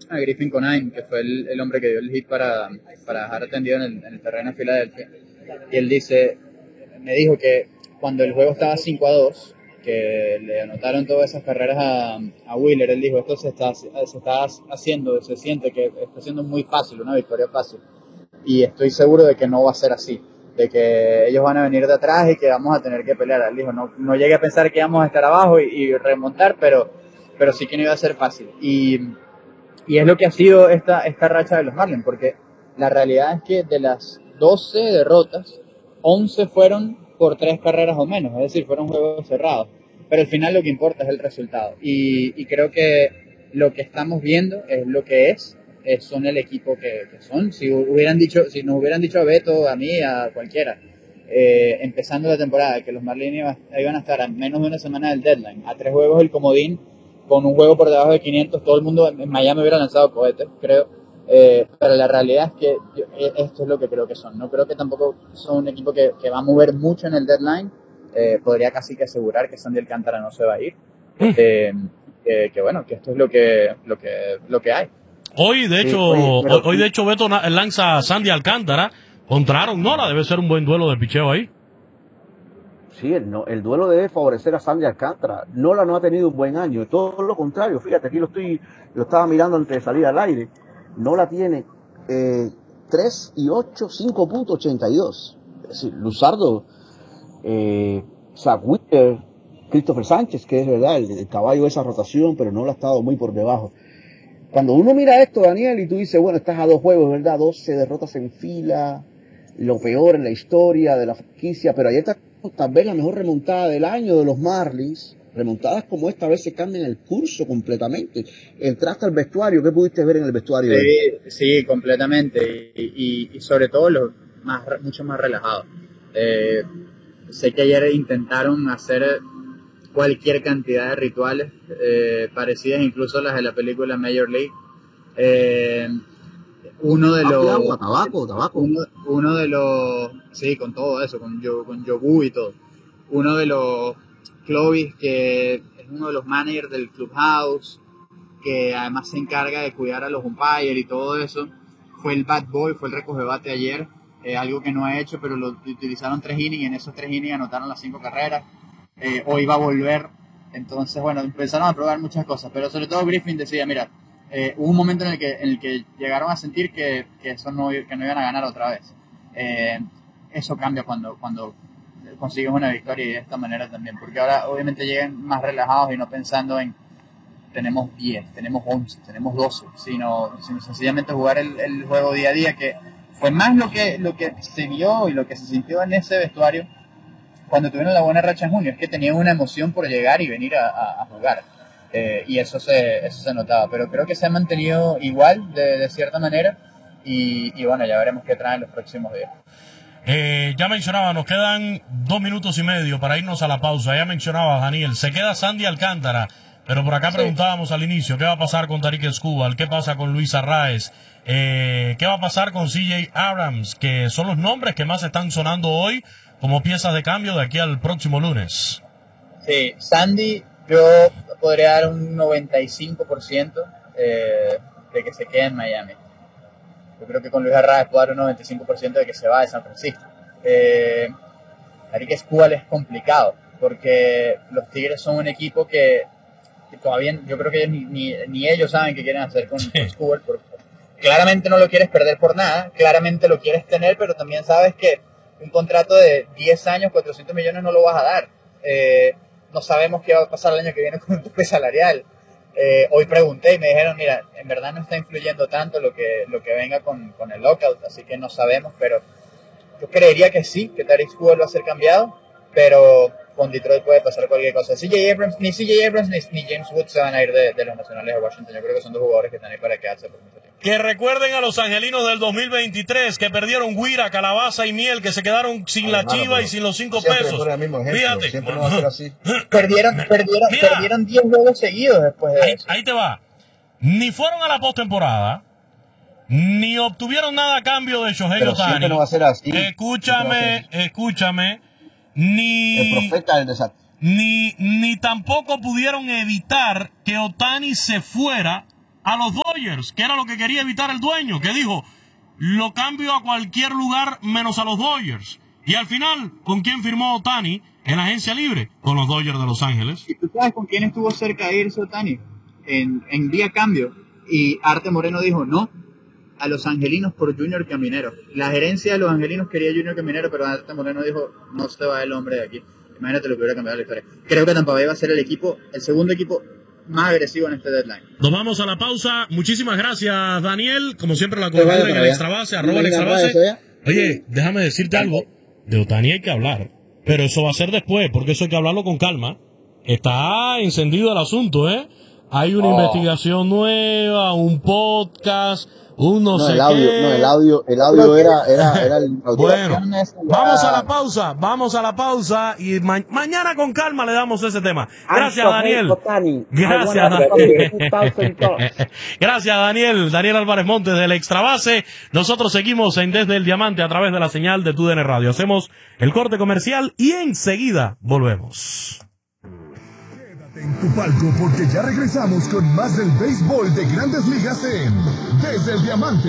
a Griffin Conine, que fue el hombre que dio el hit para dejar atendido en el terreno de Filadelfia. Y él me dijo que cuando el juego estaba 5-2, que le anotaron todas esas carreras a Wheeler, él dijo, esto se está haciendo, se siente que está siendo muy fácil, una victoria fácil. Y estoy seguro de que no va a ser así, de que ellos van a venir de atrás y que vamos a tener que pelear. Él dijo, no llegué a pensar que íbamos a estar abajo y remontar, pero sí que no iba a ser fácil. Y es lo que ha sido esta racha de los Marlins, porque la realidad es que de las 12 derrotas, 11 fueron por 3 carreras o menos, es decir, fueron juegos cerrados. Pero al final lo que importa es el resultado. Y creo que lo que estamos viendo es lo que son el equipo que son. Si nos hubieran dicho a Beto, a mí, a cualquiera, empezando la temporada, que los Marlins iban a estar a menos de una semana del deadline, a 3 juegos del comodín, con un juego por debajo de 500, todo el mundo en Miami hubiera lanzado cohetes, creo. Pero la realidad es que esto es lo que creo que son. No creo que tampoco son un equipo que va a mover mucho en el deadline. Podría casi que asegurar que Sandy Alcántara no se va a ir. Que bueno, que esto es lo que hay. Hoy de hecho Beto lanza a Sandy Alcántara contra Aaron Nola. Debe ser un buen duelo de picheo ahí. Sí, el duelo debe favorecer a Sandy Alcántara. Nola no ha tenido un buen año, todo lo contrario. Fíjate, aquí lo estaba mirando antes de salir al aire. Nola tiene 3-8, 5.82. Es decir, Luzardo, Zach Wheeler, Christopher Sánchez, que es verdad el caballo de esa rotación, pero Nola ha estado muy por debajo. Cuando uno mira esto, Daniel, y tú dices, bueno, estás a 2 juegos, ¿verdad? 12 derrotas en fila, lo peor en la historia de la franquicia, pero ahí está tal vez la mejor remontada del año de los Marlins. Remontadas como esta vez se cambian el curso completamente. Entraste al vestuario, ¿qué pudiste ver en el vestuario? Sí, completamente. Y sobre todo mucho más relajado. Sé que ayer intentaron hacer cualquier cantidad de rituales, parecidas incluso a las de la película Major League. Uno de los... Tabaco. Uno de los... Sí, con todo eso, con yogur y todo. Uno de los Clovis, que es uno de los managers del clubhouse, que además se encarga de cuidar a los umpires y todo eso, fue el bat boy, fue el recogebate ayer, algo que no ha hecho, pero lo utilizaron 3 innings, y en esos 3 innings anotaron las 5 carreras. Hoy va a volver, entonces bueno, empezaron a probar muchas cosas, pero sobre todo Griffin decía, mira, hubo un momento en el que llegaron a sentir que no iban a ganar otra vez. Eso cambia cuando consigues una victoria, y de esta manera también, porque ahora obviamente llegan más relajados y no pensando en tenemos 10, tenemos 11, tenemos 12, sino sencillamente jugar el juego día a día, que fue más lo que se vio y lo que se sintió en ese vestuario cuando tuvieron la buena racha en junio, es que tenían una emoción por llegar y venir a jugar. Y eso se notaba, pero creo que se ha mantenido igual de cierta manera, y bueno, ya veremos qué traen los próximos días. Ya mencionaba, nos quedan 2 minutos y medio para irnos a la pausa. Ya mencionaba, Daniel, se queda Sandy Alcántara, pero por acá preguntábamos al inicio, ¿qué va a pasar con Tarik Skubal? ¿Qué pasa con Luis Arraez? ¿Qué va a pasar con CJ Abrams? Que son los nombres que más están sonando hoy como piezas de cambio de aquí al próximo lunes. Sí, Sandy, yo podría dar un 95% de que se quede en Miami. Yo creo que con Luis Arraez puedo dar un 95% de que se va de San Francisco. Tarik Skubal es complicado, porque los Tigres son un equipo que todavía, yo creo que ni ellos saben qué quieren hacer con Skubal, porque claramente no lo quieres perder por nada, claramente lo quieres tener, pero también sabes que un contrato de 10 años, 400 millones no lo vas a dar. No sabemos qué va a pasar el año que viene con un tope salarial. Hoy pregunté y me dijeron, mira, en verdad no está influyendo tanto lo que venga con el lockout, así que no sabemos, pero yo creería que sí, que Tarik Skubal va a ser cambiado, pero con Detroit puede pasar cualquier cosa. Ni CJ Abrams ni James Wood se van a ir de los Nacionales de Washington. Yo creo que son 2 jugadores que están ahí para quedarse por mucho tiempo. Que recuerden a los angelinos del 2023 que perdieron guira, calabaza y miel, que se quedaron sin la chiva y sin los 5 pesos. Fíjate. Siempre no va a ser así. Perdieron 10 juegos seguidos después de eso. Ahí te va. Ni fueron a la postemporada, ni obtuvieron nada a cambio de Shohei Ohtani. No va a ser así. Escúchame. Ni el profeta del desastre. Ni tampoco pudieron evitar que Ohtani se fuera a los Dodgers, que era lo que quería evitar el dueño, que dijo, lo cambio a cualquier lugar menos a los Dodgers. Y al final, ¿con quién firmó Ohtani en la agencia libre? Con los Dodgers de Los Ángeles. ¿Y tú sabes con quién estuvo cerca de irse Ohtani? En vía cambio. Y Arte Moreno dijo, no, a los angelinos por Junior Caminero. La gerencia de los angelinos quería Junior Caminero, pero Arte Moreno dijo, no se va el hombre de aquí. Imagínate lo que hubiera cambiado la historia. Creo que Tampa Bay va a ser el segundo equipo más agresivo en este deadline. Nos vamos a la pausa. Muchísimas gracias, Daniel. Como siempre, la cobertura en el Extra Base, @ el Extra Base. Oye, déjame decirte algo. De Ohtani hay que hablar. Pero eso va a ser después, porque eso hay que hablarlo con calma. Está encendido el asunto, ¿eh? Hay una investigación nueva, un podcast, un no sé qué. No, el audio era el audio. Bueno, vamos a la pausa y mañana con calma le damos ese tema. Gracias, Daniel. Gracias, gracias, Daniel. Daniel Álvarez Montes del Extra Base. Nosotros seguimos en Desde el Diamante a través de la señal de TUDN Radio. Hacemos el corte comercial y enseguida volvemos. En tu palco porque ya regresamos con más del béisbol de Grandes Ligas en Desde el Diamante.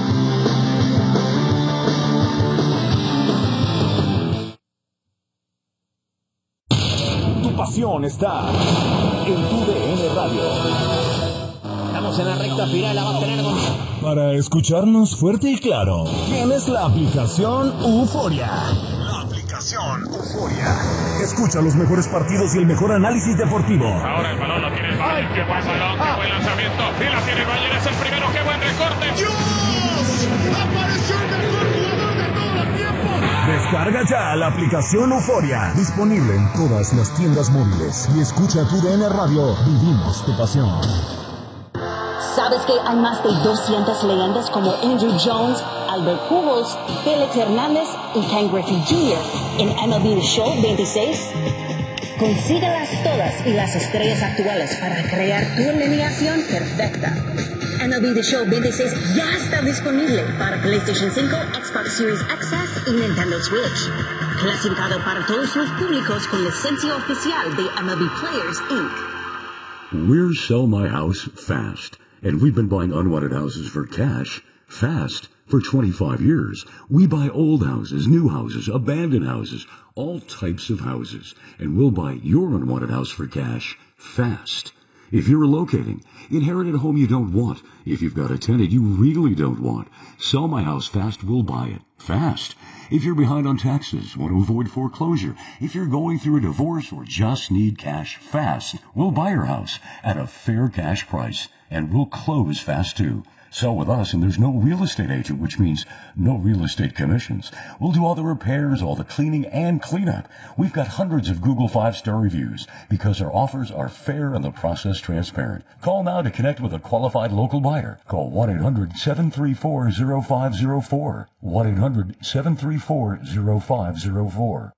Tu pasión está en TUDN Radio. Estamos en la recta final, la va a tener con... Para escucharnos fuerte y claro, tienes la aplicación Euforia. Euforia. Escucha los mejores partidos y el mejor análisis deportivo. Ahora el balón lo tiene el Bayern. ¡Qué buen balón! ¡Qué buen lanzamiento! Y la tiene el Bayern, es el primero. ¡Qué buen recorte! ¡Dios! ¡Apareció el mejor jugador de todos los tiempos! Descarga ya la aplicación Euforia. Disponible en todas las tiendas móviles. Y escucha TUDN Radio. Vivimos tu pasión. ¿Sabes que hay más de 200 leyendas como Andrew Jones, Albert Pujols, Felix Hernández y Ken Griffey Jr. en MLB The Show 26? Consíguelas todas y las estrellas actuales para crear tu alineación perfecta. MLB The Show 26 ya está disponible para PlayStation 5, Xbox Series XS y Nintendo Switch. Clasificado para todos los públicos con licencia oficial de MLB Players Inc. We're Sell My House Fast. And we've been buying unwanted houses for cash, fast, for 25 years. We buy old houses, new houses, abandoned houses, all types of houses. And we'll buy your unwanted house for cash, fast. If you're relocating, inherit a home you don't want. If you've got a tenant you really don't want, Sell My House Fast will buy it, fast. If you're behind on taxes, want to avoid foreclosure, if you're going through a divorce or just need cash fast, we'll buy your house at a fair cash price. And we'll close fast too. Sell with us and there's no real estate agent, which means no real estate commissions. We'll do all the repairs, all the cleaning and cleanup. We've got hundreds of Google 5-star reviews because our offers are fair and the process transparent. Call now to connect with a qualified local buyer. Call 1-800-734-0504. 1-800-734-0504.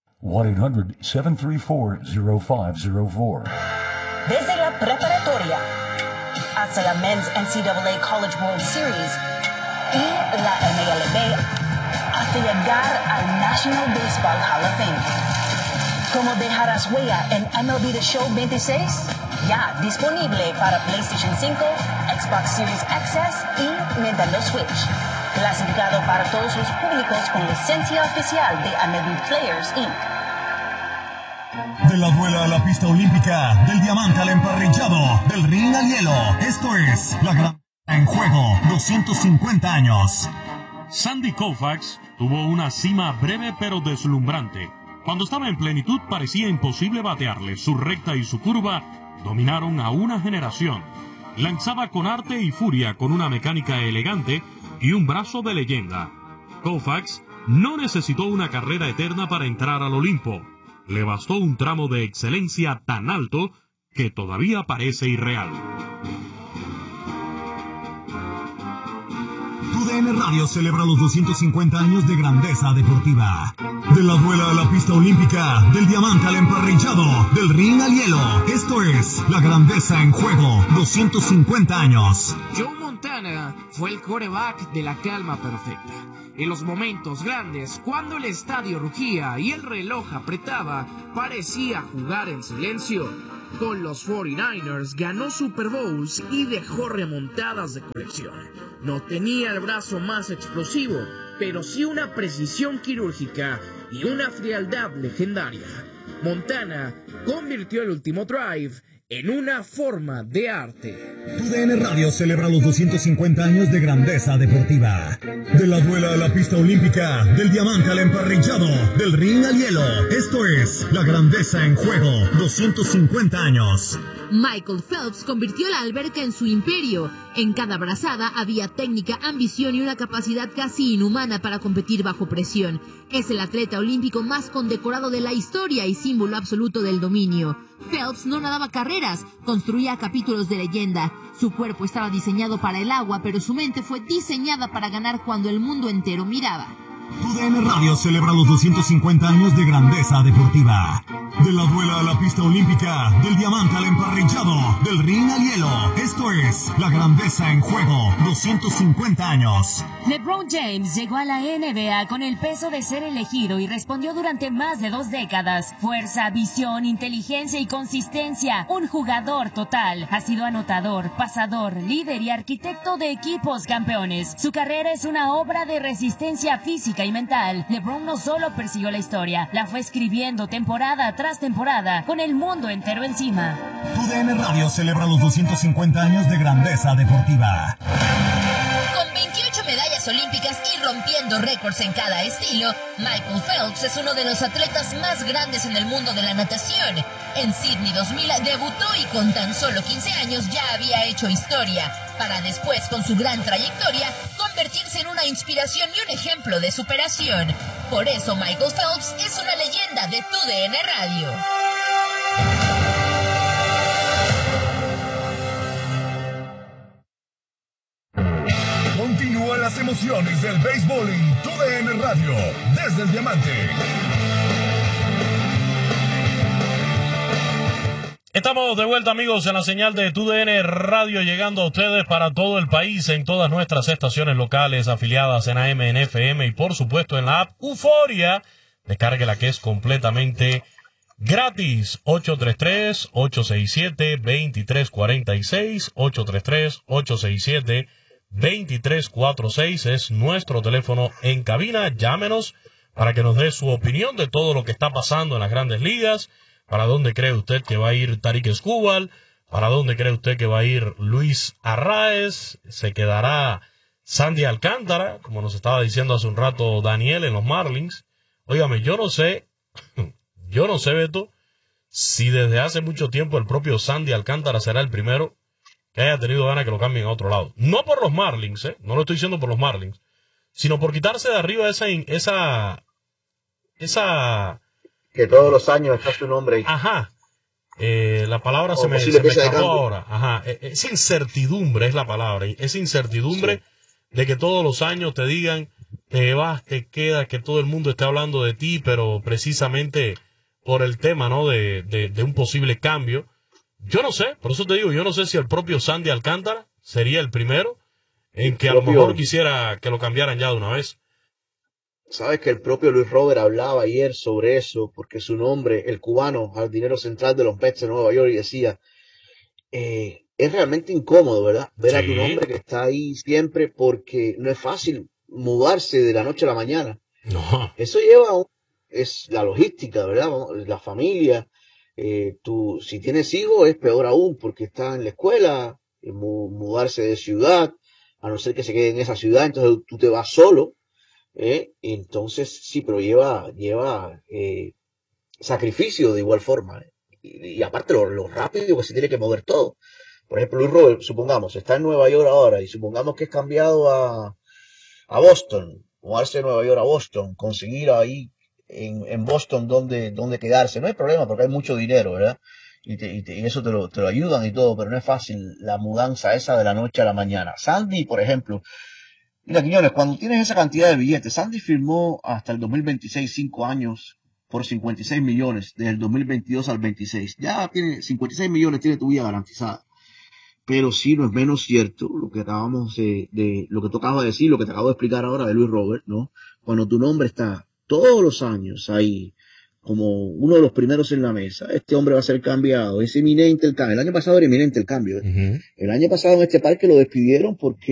1-800-734-0504. Desde la preparatoria hasta la Men's NCAA College World Series y la MLB hasta llegar al National Baseball Hall of Fame. ¿Cómo dejarás huella en MLB The Show 26? Ya disponible para PlayStation 5, Xbox Series XS y Nintendo Switch. Clasificado para todos los públicos con licencia oficial de MLB Players Inc. De la duela a la pista olímpica, del diamante al emparrillado, del ring al hielo. Esto es la gran en juego, 250 años. Sandy Koufax tuvo una cima breve pero deslumbrante. Cuando estaba en plenitud parecía imposible batearle. Su recta y su curva dominaron a una generación. Lanzaba con arte y furia, con una mecánica elegante y un brazo de leyenda. Koufax no necesitó una carrera eterna para entrar al Olimpo. Le bastó un tramo de excelencia tan alto que todavía parece irreal. TUDN Radio celebra los 250 años de grandeza deportiva. De la duela a la pista olímpica, del diamante al emparrillado, del ring al hielo. Esto es la grandeza en juego, 250 años. Joe Montana fue el quarterback de la calma perfecta. En los momentos grandes, cuando el estadio rugía y el reloj apretaba, parecía jugar en silencio. Con los 49ers ganó Super Bowls y dejó remontadas de colección. No tenía el brazo más explosivo, pero sí una precisión quirúrgica y una frialdad legendaria. Montana convirtió el último drive en una forma de arte. TUDN Radio celebra los 250 años de grandeza deportiva. De la duela a la pista olímpica, del diamante al emparrillado, del ring al hielo. Esto es La Grandeza en Juego, 250 años. Michael Phelps convirtió la alberca en su imperio. En cada brazada había técnica, ambición y una capacidad casi inhumana para competir bajo presión. Es el atleta olímpico más condecorado de la historia y símbolo absoluto del dominio. Phelps no nadaba carreras, construía capítulos de leyenda. Su cuerpo estaba diseñado para el agua, pero su mente fue diseñada para ganar cuando el mundo entero miraba. TUDN Radio celebra los 250 años de grandeza deportiva. De la duela a la pista olímpica, del diamante al emparrillado, del ring al hielo. Esto es La Grandeza en Juego, 250 años. LeBron James llegó a la NBA con el peso de ser elegido y respondió durante más de 2 décadas. Fuerza, visión, inteligencia y consistencia. Un jugador total. Ha sido anotador, pasador, líder y arquitecto de equipos campeones. Su carrera es una obra de resistencia física y mental. LeBron no solo persiguió la historia, la fue escribiendo temporada tras temporada, con el mundo entero encima. TUDN Radio celebra los 250 años de grandeza deportiva. Con 28 medallas olímpicas y rompiendo récords en cada estilo, Michael Phelps es uno de los atletas más grandes en el mundo de la natación. En Sydney 2000 debutó y con tan solo 15 años ya había hecho historia, para después, con su gran trayectoria, convertirse en una inspiración y un ejemplo de superación. Por eso Michael Phelps es una leyenda de TUDN Radio. Continúan las emociones del béisbol en TUDN Radio, desde el Diamante. Estamos de vuelta, amigos, en la señal de TUDN Radio, llegando a ustedes para todo el país, en todas nuestras estaciones locales afiliadas en AM, en FM y por supuesto en la app Euforia. Descárguela, que es completamente gratis. 833-867-2346, 833-867-2346 es nuestro teléfono en cabina. Llámenos para que nos dé su opinión de todo lo que está pasando en las grandes ligas. ¿Para dónde cree usted que va a ir Tarik Skubal? ¿Para dónde cree usted que va a ir Luis Arraez? ¿Se quedará Sandy Alcántara, como nos estaba diciendo hace un rato Daniel, en los Marlins? Óigame, yo no sé, Beto, si desde hace mucho tiempo el propio Sandy Alcántara será el primero que haya tenido ganas que lo cambien a otro lado. No por los Marlins, no lo estoy diciendo por los Marlins, sino por quitarse de arriba esa que todos los años está su nombre ahí. Ajá. La palabra se me escapó ahora. Ajá. Es incertidumbre, es la palabra. Es incertidumbre, sí, de que todos los años te digan, te vas, te quedas, que todo el mundo esté hablando de ti, pero precisamente por el tema, ¿no? De un posible cambio. Yo no sé, por eso te digo, yo no sé si el propio Sandy Alcántara sería el primero en que a lo mejor quisiera que lo cambiaran ya de una vez. Sabes que el propio Luis Robert hablaba ayer sobre eso, porque su nombre, el cubano, jardinero central de los Mets de Nueva York, y decía, es realmente incómodo, ¿verdad? Ver a tu nombre que está ahí siempre, porque no es fácil mudarse de la noche a la mañana. No. Eso lleva, es la logística, ¿verdad? La familia, si tienes hijos es peor aún, porque están en la escuela, mudarse de ciudad, a no ser que se quede en esa ciudad, entonces tú te vas solo. Entonces sí, pero lleva sacrificio de igual forma, y aparte lo rápido que se tiene que mover todo. Por ejemplo, Luis Robert, supongamos, está en Nueva York ahora, y supongamos que es cambiado a Boston, mudarse de Nueva York a Boston, conseguir ahí en Boston donde quedarse. No hay problema, porque hay mucho dinero, ¿verdad? Y eso te lo ayudan y todo, pero no es fácil la mudanza esa de la noche a la mañana. Sandy, por ejemplo, mira, Quiñones, cuando tienes esa cantidad de billetes, Sandy firmó hasta el 2026 5 años por 56 millones, desde el 2022 al 26. Ya tiene 56 millones, tiene tu vida garantizada. Pero sí, no es menos cierto lo que acabamos lo que tú acabas de decir, lo que te acabo de explicar ahora de Luis Robert, ¿no? Cuando tu nombre está todos los años ahí, como uno de los primeros en la mesa. Este hombre va a ser cambiado, es inminente el cambio. El año pasado era inminente el cambio. El año pasado en este parque lo despidieron porque